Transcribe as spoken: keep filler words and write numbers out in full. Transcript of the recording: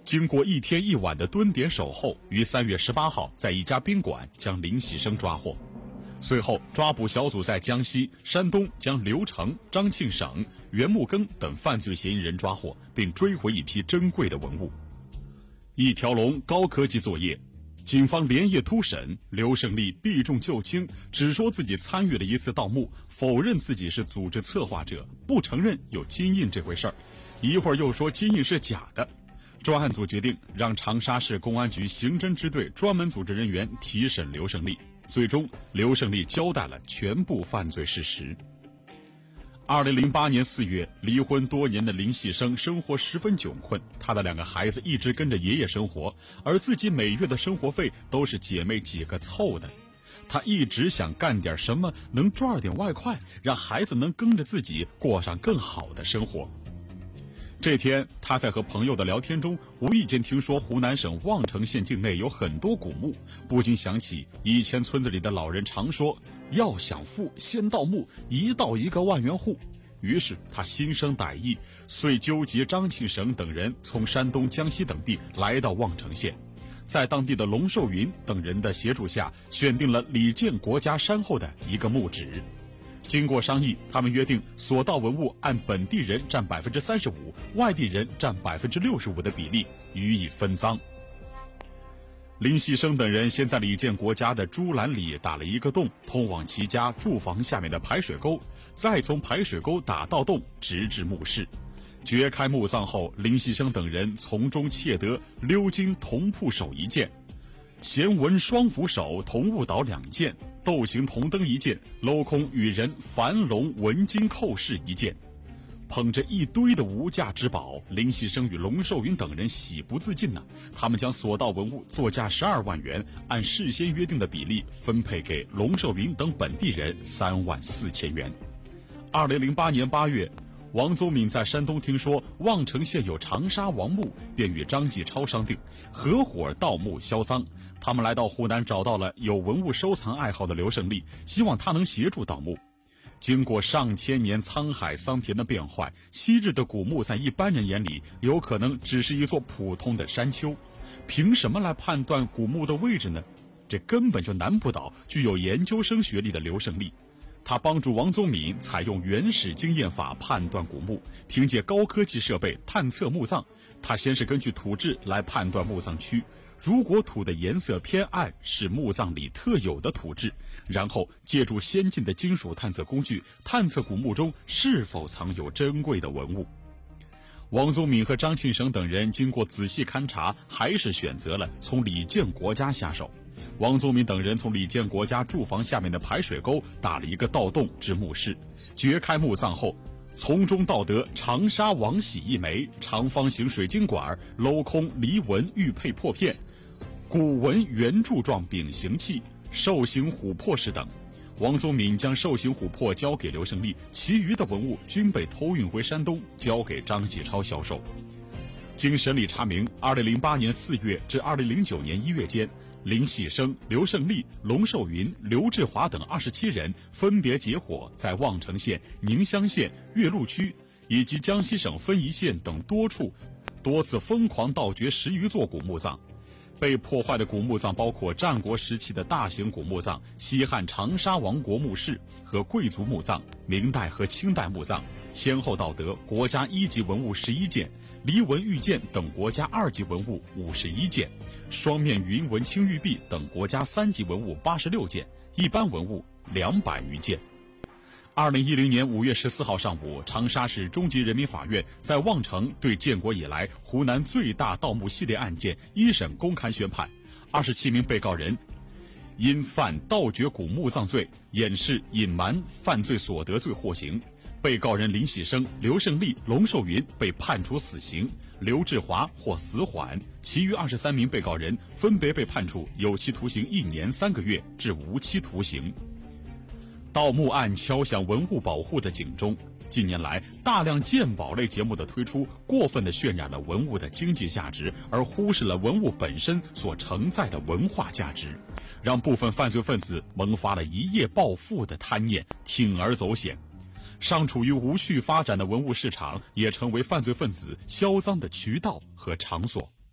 经过一天一晚的蹲点守候，于三月十八号在一家宾馆将林喜生抓获。随后，抓捕小组在江西、山东将刘成、张庆省、袁木庚等犯罪嫌疑人抓获，并追回一批珍贵的文物。一条龙高科技作业，警方连夜突审，刘胜利避重就轻，只说自己参与了一次盗墓，否认自己是组织策划者，不承认有金印这回事儿，一会儿又说金印是假的。专案组决定让长沙市公安局刑侦支队专门组织人员提审刘胜利，最终刘胜利交代了全部犯罪事实。二零零八年四月，离婚多年的林喜生生活十分窘困，他的两个孩子一直跟着爷爷生活，而自己每月的生活费都是姐妹几个凑的。他一直想干点什么能赚点外快，让孩子能跟着自己过上更好的生活。这天，他在和朋友的聊天中，无意间听说湖南省望城县境内有很多古墓，不禁想起以前村子里的老人常说，要想富先盗墓，一盗一个万元户。于是他心生歹意，遂纠集张庆省等人从山东、江西等地来到望城县，在当地的龙寿云等人的协助下，选定了李建国家山后的一个墓址。经过商议，他们约定所盗文物按本地人占百分之三十五，外地人占百分之六十五的比例予以分赃。林喜生等人先在李建国家的猪栏里打了一个洞，通往其家住房下面的排水沟，再从排水沟打到洞，直至墓室。掘开墓葬后，林喜生等人从中窃得鎏金铜铺手一件，弦纹双斧手铜雾岛两件，斗形铜灯一件，镂空羽人繁龙纹金扣饰一件。捧着一堆的无价之宝，林喜生与龙寿云等人喜不自禁呢、啊。他们将所盗文物作价十二万元，按事先约定的比例分配给龙寿云等本地人三万四千元。二零零八年八月，王宗敏在山东听说望城县有长沙王墓，便与张继超商定合伙盗墓销赃。他们来到湖南，找到了有文物收藏爱好的刘胜利，希望他能协助盗墓。经过上千年沧海桑田的变坏，昔日的古墓在一般人眼里有可能只是一座普通的山丘，凭什么来判断古墓的位置呢？这根本就难不倒具有研究生学历的刘胜利。他帮助王宗敏采用原始经验法判断古墓，凭借高科技设备探测墓葬。他先是根据土质来判断墓葬区，如果土的颜色偏暗，是墓葬里特有的土质，然后借助先进的金属探测工具，探测古墓中是否藏有珍贵的文物。王宗敏和张庆省等人经过仔细勘察，还是选择了从李建国家下手。王宗敏等人从李建国家住房下面的排水沟打了一个盗洞至墓室，掘开墓葬后，从中盗得长沙王玺一枚，长方形水晶管，镂空梨纹玉佩破片，古文圆柱状丙形器，兽形琥珀石等。王宗敏将兽形琥珀交给刘胜利，其余的文物均被偷运回山东，交给张继超销售。经审理查明，二零零八年四月至二零零九年一月间，林喜生、刘胜利、龙寿云、刘志华等二十七人分别结伙在望城县、宁乡县、岳麓区以及江西省分宜县等多处多次疯狂盗掘十余座古墓葬。被破坏的古墓葬包括战国时期的大型古墓葬、西汉长沙王国墓室和贵族墓葬、明代和清代墓葬，先后盗得国家一级文物十一件、梨纹玉剑等国家二级文物五十一件、双面云纹青玉璧等国家三级文物八十六件，一般文物两百余件。二零一零年五月十四号上午，长沙市中级人民法院在望城对建国以来湖南最大盗墓系列案件一审公开宣判，二十七名被告人因犯盗掘古墓葬罪、掩饰、隐瞒犯罪所得罪获刑。被告人林喜生、刘胜利、龙寿云被判处死刑，刘志华获死缓，其余二十三名被告人分别被判处有期徒刑一年三个月至无期徒刑。盗墓案敲响文物保护的警钟。近年来，大量鉴宝类节目的推出，过分地渲染了文物的经济价值，而忽视了文物本身所承载的文化价值，让部分犯罪分子萌发了一夜暴富的贪念，铤而走险。尚处于无序发展的文物市场，也成为犯罪分子销赃的渠道和场所。